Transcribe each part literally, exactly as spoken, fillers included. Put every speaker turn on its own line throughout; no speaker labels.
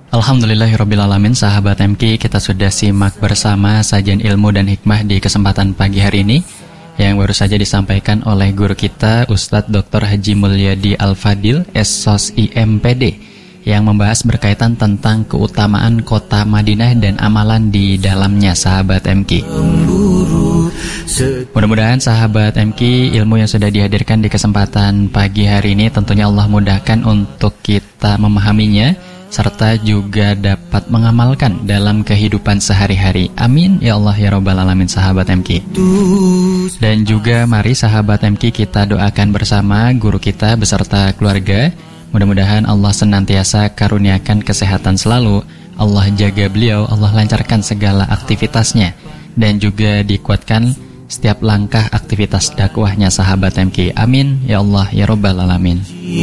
Alhamdulillahirrabbilalamin, sahabat M K, kita sudah simak bersama sajian ilmu dan hikmah di kesempatan pagi hari ini yang baru saja disampaikan oleh guru kita Ustadz Doktor Haji Mulyadi Al-Fadil, S O S I M P D, yang membahas berkaitan tentang keutamaan kota Madinah dan amalan di dalamnya, sahabat M K. Mudah-mudahan sahabat M K, ilmu yang sudah dihadirkan di kesempatan pagi hari ini tentunya Allah mudahkan untuk kita memahaminya serta juga dapat mengamalkan dalam kehidupan sehari-hari. Amin ya Allah ya Rabbal Alamin, sahabat M K. Dan juga mari sahabat M K, kita doakan bersama guru kita beserta keluarga. Mudah-mudahan Allah senantiasa karuniakan kesehatan selalu, Allah jaga beliau, Allah lancarkan segala aktivitasnya, dan juga dikuatkan setiap langkah aktivitas dakwahnya, sahabat M K. Amin ya Allah ya Rabbal Alamin.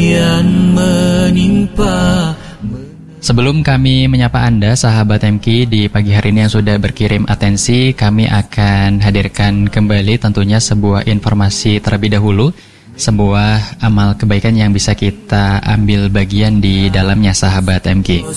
Sebelum kami menyapa Anda, sahabat M K, di pagi hari ini yang sudah berkirim atensi, kami akan hadirkan kembali tentunya sebuah informasi terlebih dahulu, sebuah amal kebaikan yang bisa kita ambil bagian di dalamnya, sahabat M K.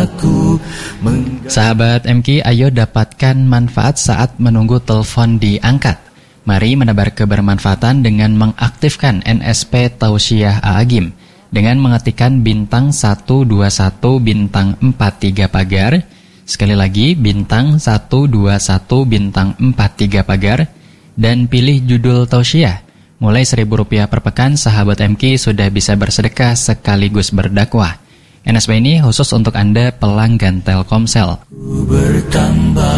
Sahabat M K, ayo dapatkan manfaat saat menunggu telepon diangkat. Mari menebar kebermanfaatan dengan mengaktifkan N S P Tausiah Agim dengan mengetikkan bintang satu dua satu bintang empat tiga pagar. Sekali lagi, bintang satu dua satu bintang empat tiga pagar, dan pilih judul tausiah. Mulai seribu rupiah per pekan, sahabat M K sudah bisa bersedekah sekaligus berdakwah. N S P ini khusus untuk Anda pelanggan Telkomsel. Bertambah,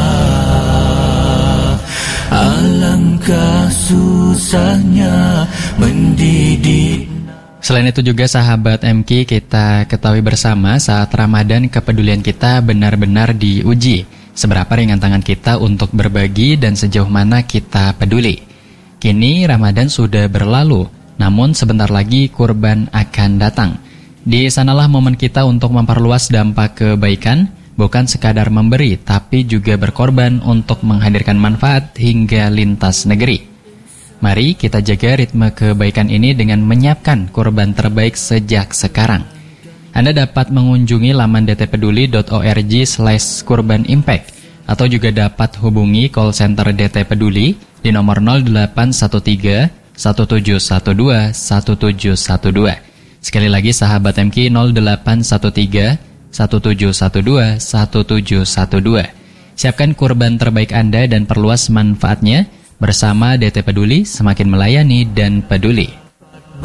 alangkah susahnya mendidik. Selain itu juga sahabat M K, kita ketahui bersama saat Ramadan kepedulian kita benar-benar diuji. Seberapa ringan tangan kita untuk berbagi dan sejauh mana kita peduli. Kini Ramadan sudah berlalu, namun sebentar lagi kurban akan datang. Di sanalah momen kita untuk memperluas dampak kebaikan, bukan sekadar memberi, tapi juga berkorban untuk menghadirkan manfaat hingga lintas negeri. Mari kita jaga ritme kebaikan ini dengan menyiapkan kurban terbaik sejak sekarang. Anda dapat mengunjungi laman dtpeduli dot org slash kurban impact atau juga dapat hubungi call center D T Peduli di nomor nol delapan satu tiga satu tujuh satu dua satu tujuh satu dua. Sekali lagi sahabat M K, nol delapan satu tiga satu tujuh satu dua satu tujuh satu dua. Siapkan kurban terbaik Anda dan perluas manfaatnya. Bersama D T Peduli, semakin melayani dan peduli.